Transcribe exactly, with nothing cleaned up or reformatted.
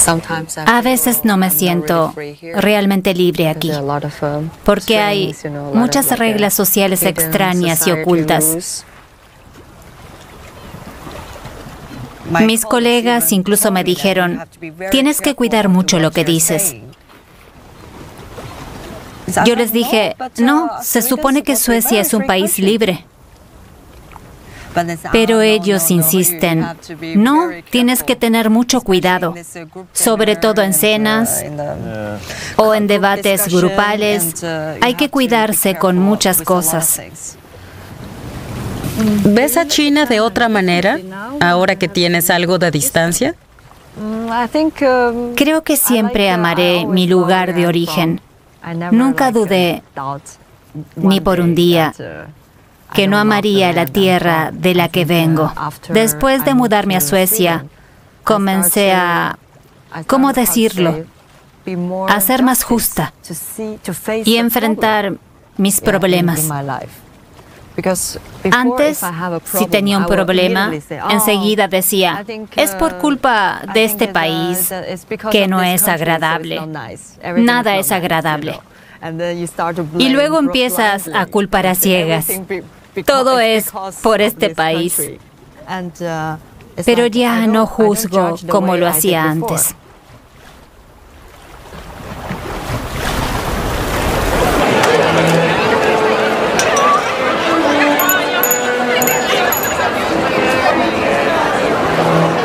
A veces no me siento realmente libre aquí, porque hay muchas reglas sociales extrañas y ocultas. Mis colegas incluso me dijeron, tienes que cuidar mucho lo que dices. Yo les dije, no, se supone que Suecia es un país libre. Pero ellos insisten, no, tienes que tener mucho cuidado, sobre todo en cenas o en debates grupales. Hay que cuidarse con muchas cosas. ¿Ves a China de otra manera, ahora que tienes algo de distancia? Creo que siempre amaré mi lugar de origen. Nunca dudé, ni por un día, que no amaría la tierra de la que vengo. Después de mudarme a Suecia, comencé a, ¿cómo decirlo?, a ser más justa y enfrentar mis problemas. Antes, si tenía un problema, enseguida decía, es por culpa de este país, que no es agradable. Nada es agradable. Y luego empiezas a culpar a ciegas. Todo es por este país. Pero ya no juzgo como lo hacía antes.